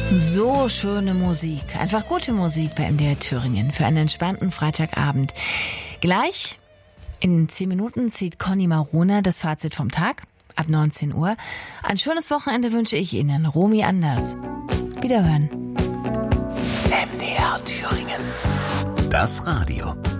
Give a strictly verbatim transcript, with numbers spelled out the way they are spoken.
So schöne Musik, einfach gute Musik bei M D R Thüringen für einen entspannten Freitagabend. Gleich in zehn Minuten zieht Conny Marona das Fazit vom Tag ab neunzehn Uhr. Ein schönes Wochenende wünsche ich Ihnen, Romy Anders. Wiederhören. M D R Thüringen. Das Radio.